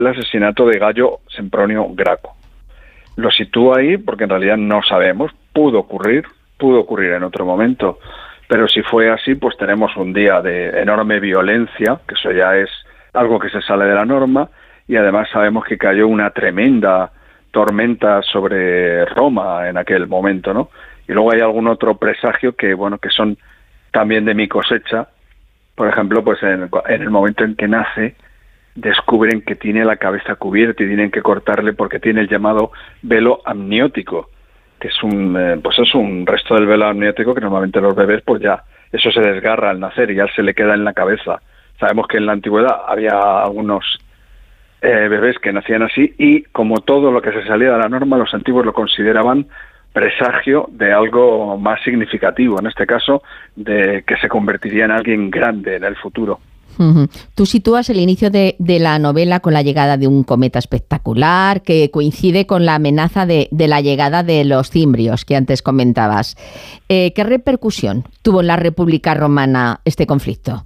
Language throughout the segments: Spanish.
el asesinato de Gayo Sempronio Graco. Lo sitúo ahí porque en realidad no sabemos, pudo ocurrir en otro momento, pero si fue así, pues tenemos un día de enorme violencia, que eso ya es algo que se sale de la norma, y además sabemos que cayó una tremenda tormenta sobre Roma en aquel momento, ¿no? Y luego hay algún otro presagio que, bueno, que son también de mi cosecha. Por ejemplo, pues en el momento en que nace, descubren que tiene la cabeza cubierta y tienen que cortarle porque tiene el llamado velo amniótico, que es un resto del velo amniótico que normalmente los bebés, pues ya, eso se desgarra al nacer y ya se le queda en la cabeza. Sabemos que en la antigüedad había algunos bebés que nacían así y, como todo lo que se salía de la norma, los antiguos lo consideraban presagio de algo más significativo, en este caso, de que se convertiría en alguien grande en el futuro. Uh-huh. Tú sitúas el inicio de la novela con la llegada de un cometa espectacular que coincide con la amenaza de la llegada de los cimbrios que antes comentabas. ¿Qué repercusión tuvo en la República Romana este conflicto?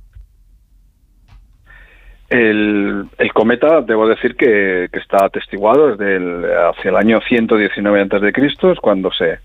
El cometa, debo decir que está atestiguado hacia el año 119 a.C., es cuando se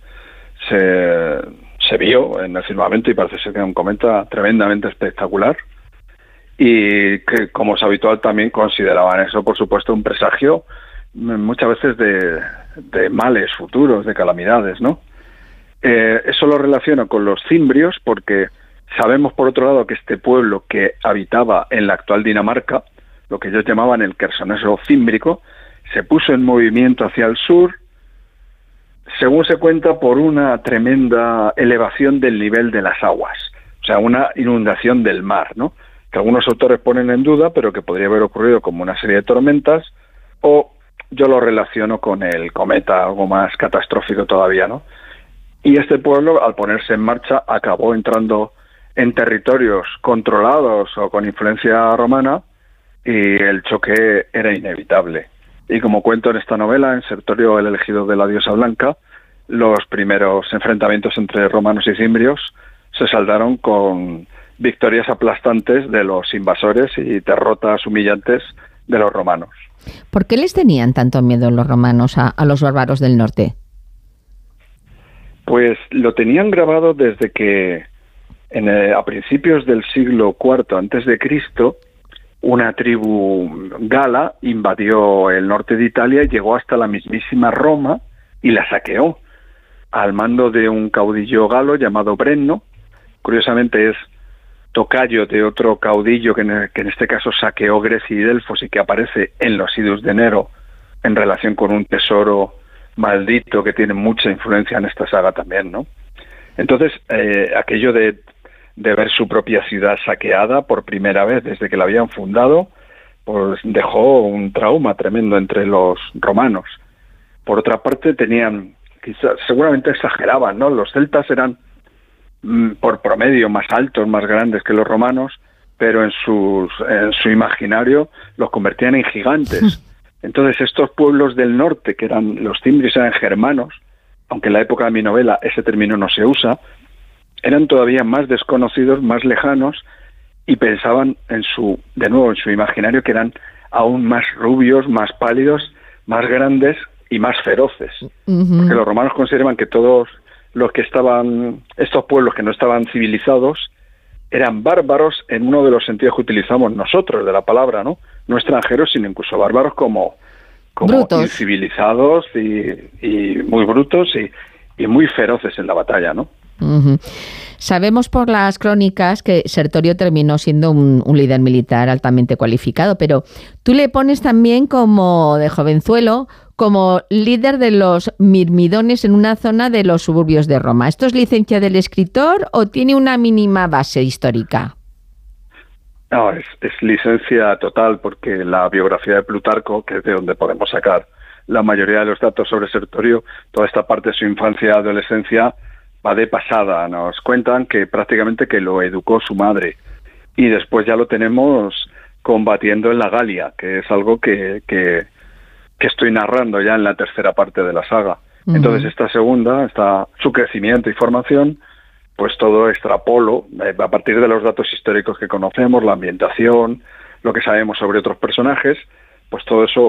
vio en el firmamento y parece ser que era un cometa tremendamente espectacular y que, como es habitual, también consideraban eso, por supuesto, un presagio muchas veces de males futuros, de calamidades, ¿no? Eso lo relaciono con los cimbrios porque sabemos, por otro lado, que este pueblo que habitaba en la actual Dinamarca, lo que ellos llamaban el Quersoneso címbrico, se puso en movimiento hacia el sur, según se cuenta, por una tremenda elevación del nivel de las aguas, o sea, una inundación del mar, ¿no? Que algunos autores ponen en duda, pero que podría haber ocurrido como una serie de tormentas, o yo lo relaciono con el cometa, algo más catastrófico todavía, ¿no? Y este pueblo, al ponerse en marcha, acabó entrando en territorios controlados o con influencia romana, y el choque era inevitable. Y como cuento en esta novela, en Sertorio, el elegido de la diosa blanca, los primeros enfrentamientos entre romanos y cimbrios se saldaron con victorias aplastantes de los invasores y derrotas humillantes de los romanos. ¿Por qué les tenían tanto miedo los romanos a los bárbaros del norte? Pues lo tenían grabado desde que a principios del siglo IV a.C., una tribu gala invadió el norte de Italia y llegó hasta la mismísima Roma y la saqueó al mando de un caudillo galo llamado Brenno. Curiosamente es tocayo de otro caudillo que en este caso saqueó Grecia y Delfos y que aparece en los Idus de Nero en relación con un tesoro maldito que tiene mucha influencia en esta saga también, ¿no? Entonces, aquello de ver su propia ciudad saqueada por primera vez desde que la habían fundado, pues dejó un trauma tremendo entre los romanos. Por otra parte, seguramente exageraban, ¿no? Los celtas eran por promedio más altos, más grandes que los romanos, pero en su imaginario los convertían en gigantes. Entonces estos pueblos del norte, que eran los cimbrios, eran germanos, aunque en la época de mi novela ese término no se usa, eran todavía más desconocidos, más lejanos, y pensaban en su imaginario que eran aún más rubios, más pálidos, más grandes y más feroces. Uh-huh. Porque los romanos consideraban que todos estos pueblos que no estaban civilizados, eran bárbaros en uno de los sentidos que utilizamos nosotros de la palabra, ¿no? No extranjeros, sino incluso bárbaros como incivilizados y muy brutos y muy feroces en la batalla, ¿no? Uh-huh. Sabemos por las crónicas que Sertorio terminó siendo un líder militar altamente cualificado, pero tú le pones también como de jovenzuelo como líder de los mirmidones en una zona de los suburbios de Roma. ¿Esto es licencia del escritor o tiene una mínima base histórica? No, es licencia total, porque la biografía de Plutarco, que es de donde podemos sacar la mayoría de los datos sobre Sertorio, toda esta parte de su infancia y adolescencia va de pasada. Nos cuentan que prácticamente que lo educó su madre y después ya lo tenemos combatiendo en la Galia, que es algo que estoy narrando ya en la tercera parte de la saga. Uh-huh. Entonces esta segunda, su crecimiento y formación, pues todo extrapolo a partir de los datos históricos que conocemos, la ambientación, lo que sabemos sobre otros personajes, pues todo eso